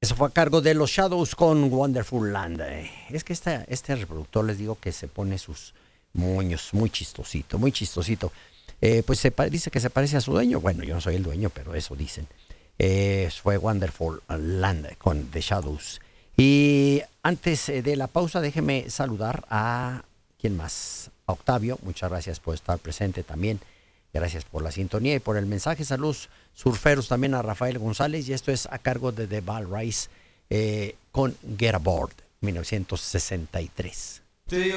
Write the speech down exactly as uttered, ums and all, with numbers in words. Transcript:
Eso fue a cargo de los Shadows con Wonderful Land. Eh, Es que esta, este reproductor, les digo que se pone sus moños, muy chistosito, muy chistosito. Eh, pues se pa- dice que se parece a su dueño. Bueno, yo no soy el dueño, pero eso dicen. Eh, fue Wonderful Land con The Shadows. Y antes eh, de la pausa, déjeme saludar a... ¿Quién más? A Octavio, muchas gracias por estar presente también. Gracias por la sintonía y por el mensaje. Saludos surferos también a Rafael González. Y esto es a cargo de The Ball Rice eh, con Get Aboard, mil novecientos sesenta y tres.